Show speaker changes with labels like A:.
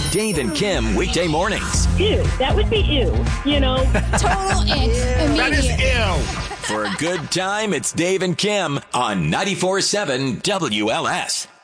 A: Dave and Kim weekday mornings.
B: Ew, that would be ew, you know.
C: Total ick.
D: That is
C: Immediate.
D: ew.
A: For a good time, it's Dave and Kim on 94.7 WLS.